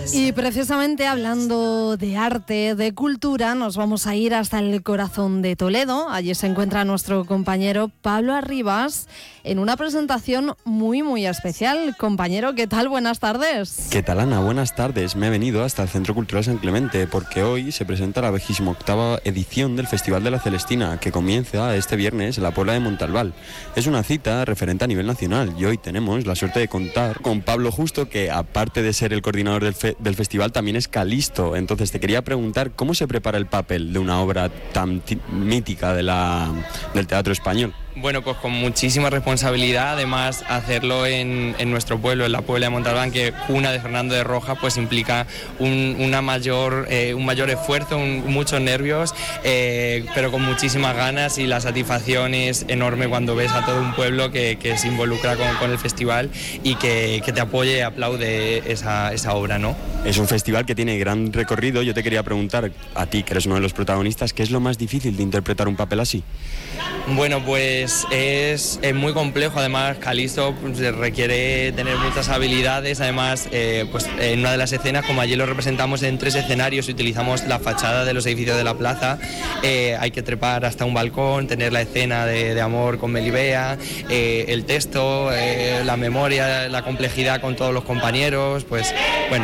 Y precisamente hablando de arte, de cultura, nos vamos a ir hasta el corazón de Toledo. Allí se encuentra nuestro compañero Pablo Arribas en una presentación muy especial. Compañero, ¿qué tal? Buenas tardes. ¿Qué tal, Ana? Buenas tardes. Me he venido hasta el Centro Cultural San Clemente porque hoy se presenta la 28ª edición del Festival de la Celestina, que comienza este viernes en la Puebla de Montalbán. Es una cita referente a nivel nacional y hoy tenemos la suerte de contar con Pablo Justo, que aparte de ser el coordinador del festival también es calisto. Entonces te quería preguntar cómo se prepara el papel de una obra tan mítica del teatro español. Bueno, pues con muchísima responsabilidad, además hacerlo en nuestro pueblo, en la Puebla de Montalbán, que cuna de Fernando de Rojas, pues implica un mayor esfuerzo, muchos nervios, pero con muchísimas ganas, y la satisfacción es enorme cuando ves a todo un pueblo que se involucra con el festival y que te apoye y aplaude esa obra, ¿no? Es un festival que tiene gran recorrido. Yo te quería preguntar, a ti que eres uno de los protagonistas, ¿qué es lo más difícil de interpretar un papel así? Bueno, pues es muy complejo. Además, Calisto requiere tener muchas habilidades. Además, pues en una de las escenas, como allí lo representamos en 3 escenarios, utilizamos la fachada de los edificios de la plaza. Hay que trepar hasta un balcón, tener la escena de amor con Melibea, el texto, la memoria, la complejidad con todos los compañeros. Pues bueno,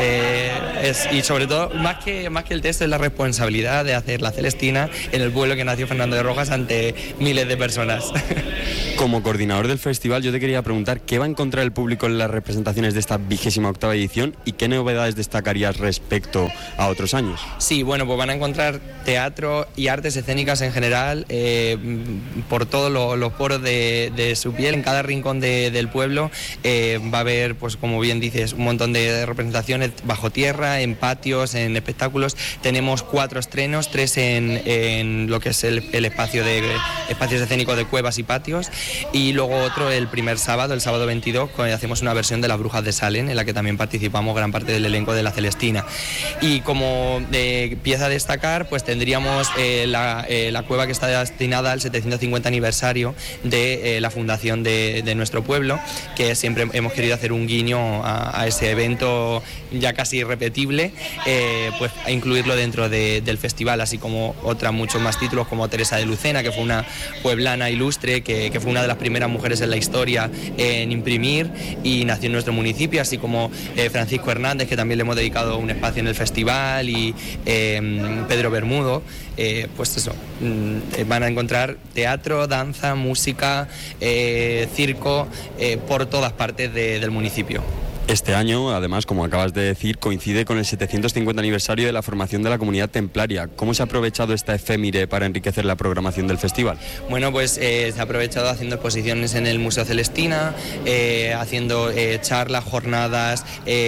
y sobre todo, más que el texto, es la responsabilidad de hacer la Celestina en el pueblo que nació Fernando de Rojas ante miles de personas. Como coordinador del festival, yo te quería preguntar qué va a encontrar el público en las representaciones de esta 28ª edición y qué novedades destacarías respecto a otros años. Sí, bueno, pues van a encontrar teatro y artes escénicas en general, por todos los poros de su piel. En cada rincón del pueblo va a haber, pues como bien dices, un montón de representaciones bajo tierra, en patios, en espectáculos. Tenemos 4 estrenos, 3 en lo que es el espacio de espacios escénicos de cuevas y patios, y luego otro el primer sábado, el sábado 22, hacemos una versión de Las Brujas de Salem, en la que también participamos gran parte del elenco de la Celestina. Y como pieza a destacar, pues tendríamos la cueva que está destinada al 750 aniversario de la fundación de nuestro pueblo, que siempre hemos querido hacer un guiño a ese evento ya casi irrepetible, pues a incluirlo dentro del festival, así como muchos más títulos, como Teresa de Lucena, que fue una pueblana ilustre, que fue una de las primeras mujeres en la historia en imprimir y nació en nuestro municipio, así como Francisco Hernández, que también le hemos dedicado un espacio en el festival, y Pedro Bermudo. Pues eso, van a encontrar teatro, danza, música, circo, por todas partes del municipio. Este año, además, como acabas de decir, coincide con el 750 aniversario de la formación de la comunidad templaria. ¿Cómo se ha aprovechado esta efeméride para enriquecer la programación del festival? Bueno, pues se ha aprovechado haciendo exposiciones en el Museo Celestina, haciendo charlas, jornadas,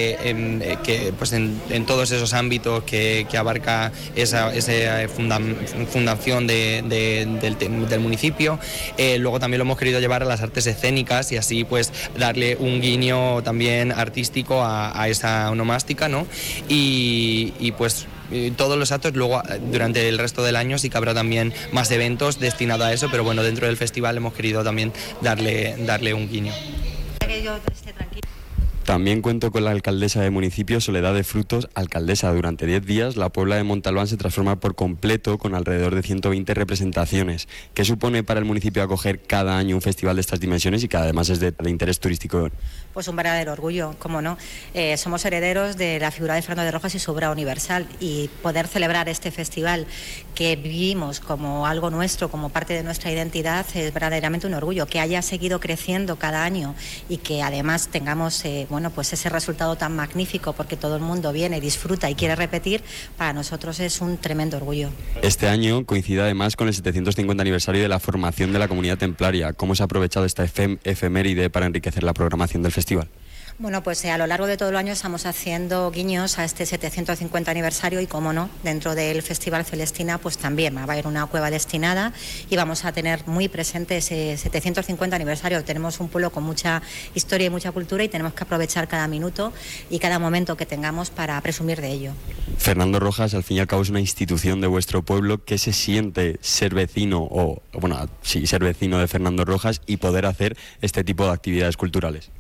pues en todos esos ámbitos que abarca esa fundación del municipio. Luego también lo hemos querido llevar a las artes escénicas y así pues darle un guiño también artístico a esa onomástica, ¿no? Y pues todos los actos. Luego durante el resto del año sí que habrá también más eventos destinados a eso, pero bueno, dentro del festival hemos querido también darle un guiño. También cuento con la alcaldesa del municipio, Soledad de Frutos. Alcaldesa, durante 10 días la Puebla de Montalbán se transforma por completo, con alrededor de 120 representaciones. ¿Qué supone para el municipio acoger cada año un festival de estas dimensiones y que además es de interés turístico? Pues un verdadero orgullo, cómo no. Somos herederos de la figura de Fernando de Rojas y su obra universal, y poder celebrar este festival que vivimos como algo nuestro, como parte de nuestra identidad, es verdaderamente un orgullo. Que haya seguido creciendo cada año y que además tengamos pues ese resultado tan magnífico, porque todo el mundo viene, disfruta y quiere repetir, para nosotros es un tremendo orgullo. Este año coincide además con el 750 aniversario de la formación de la comunidad templaria. ¿Cómo se ha aprovechado esta efeméride para enriquecer la programación del festival? Bueno, pues a lo largo de todo el año estamos haciendo guiños a este 750 aniversario y, como no, dentro del Festival Celestina pues también va a haber una cueva destinada y vamos a tener muy presente ese 750 aniversario. Tenemos un pueblo con mucha historia y mucha cultura y tenemos que aprovechar cada minuto y cada momento que tengamos para presumir de ello. Fernando Rojas, al fin y al cabo, es una institución de vuestro pueblo. ¿Qué se siente ser vecino ser vecino de Fernando Rojas y poder hacer este tipo de actividades culturales?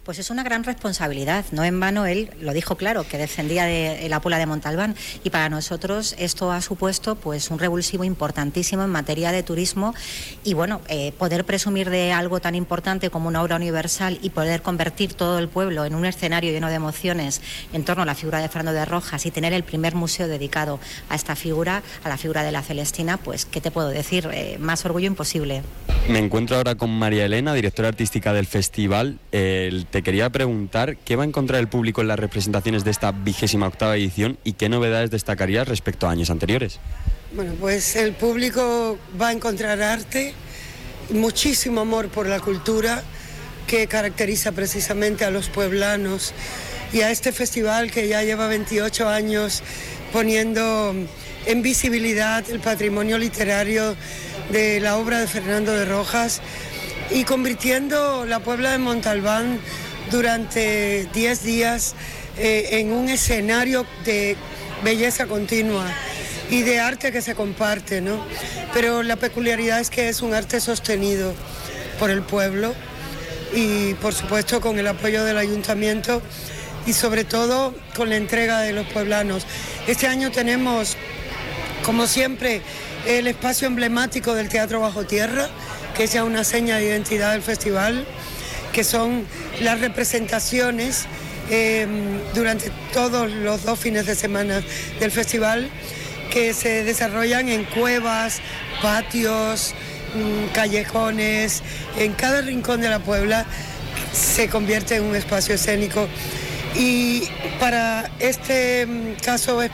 Pues es una gran responsabilidad. No en vano él lo dijo claro, que descendía de la Puebla de Montalbán, y para nosotros esto ha supuesto pues un revulsivo importantísimo en materia de turismo, y bueno, poder presumir de algo tan importante como una obra universal y poder convertir todo el pueblo en un escenario lleno de emociones en torno a la figura de Fernando de Rojas y tener el primer museo dedicado a esta figura, a la figura de la Celestina, pues ¿qué te puedo decir? Más orgullo imposible. Me encuentro ahora con María Elena, directora artística del festival. Te quería preguntar qué va a encontrar el público en las representaciones de esta 28ª edición y qué novedades destacarías respecto a años anteriores. Bueno, pues el público va a encontrar arte, muchísimo amor por la cultura que caracteriza precisamente a los pueblanos y a este festival que ya lleva 28 años poniendo en visibilidad el patrimonio literario de la obra de Fernando de Rojas y convirtiendo la Puebla de Montalbán durante 10 días en un escenario de belleza continua y de arte que se comparte, ¿no? Pero la peculiaridad es que es un arte sostenido por el pueblo y por supuesto con el apoyo del ayuntamiento y sobre todo con la entrega de los pueblanos. Este año tenemos, como siempre, el espacio emblemático del Teatro Bajo Tierra, que es ya una seña de identidad del festival, que son las representaciones durante todos los 2 fines de semana del festival, que se desarrollan en cuevas, patios, callejones, en cada rincón de la Puebla se convierte en un espacio escénico. Y para este caso